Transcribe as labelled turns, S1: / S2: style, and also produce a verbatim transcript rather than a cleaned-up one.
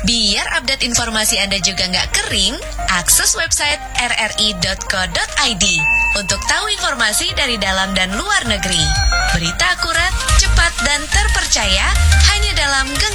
S1: Biar update informasi Anda juga nggak kering, akses website r r i dot co dot i d untuk tahu informasi dari dalam dan luar negeri. Berita akurat, cepat, dan terpercaya hanya dalam genggaman